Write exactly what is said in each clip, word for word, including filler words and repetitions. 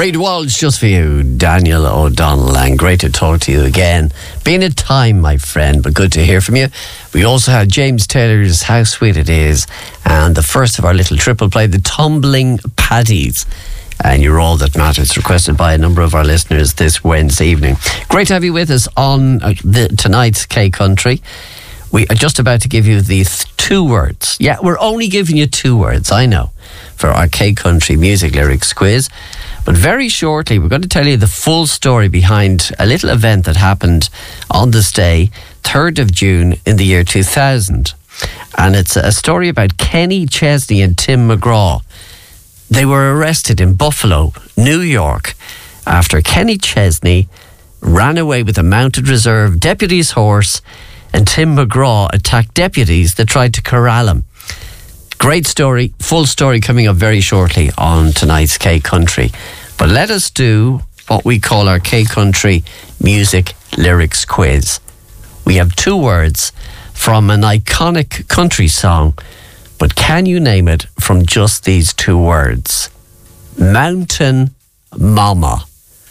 Reid Walsh, just for you, Daniel O'Donnell, and great to talk to you again. Been a time, my friend, but good to hear from you. We also had James Taylor's How Sweet It Is, and the first of our little triple play, The Tumbling Paddies. And You're All That Matters, requested by a number of our listeners this Wednesday evening. Great to have you with us on uh, the, tonight's K Country. We are just about to give you these two words. Yeah, we're only giving you two words, I know, for our K Country music lyrics quiz. But very shortly, we're going to tell you the full story behind a little event that happened on this day, third of June in the year two thousand. And it's a story about Kenny Chesney and Tim McGraw. They were arrested in Buffalo, New York, after Kenny Chesney ran away with a mounted reserve deputy's horse, and Tim McGraw attacked deputies that tried to corral him. Great story, full story coming up very shortly on tonight's K Country. But let us do what we call our K Country music lyrics quiz. We have two words from an iconic country song, but can you name it from just these two words? Mountain Mama.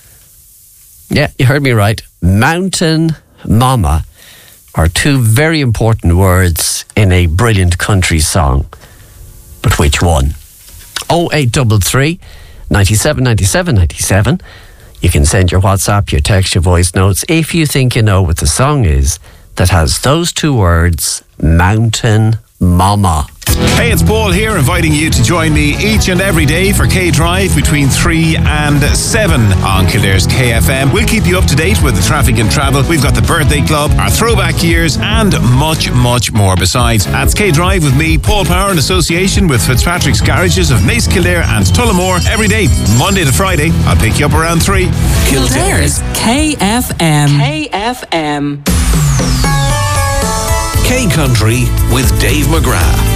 Yeah, you heard me right. Mountain Mama are two very important words in a brilliant country song. But which one? oh eight three three, nine seven nine seven nine seven. You can send your WhatsApp, your text, your voice notes if you think you know what the song is that has those two words, Mountain Mama. Hey, it's Paul here, inviting you to join me each and every day for K-Drive between three and seven on Killare's K F M. We'll keep you up to date with the traffic and travel. We've got the birthday club, our throwback years, and much, much more besides. That's K-Drive with me, Paul Power, in association with Fitzpatrick's Garages of Naas, Kildare and Tullamore every day, Monday to Friday. I'll pick you up around three. Killare's K F M. K F M. K Country with Dave McGrath.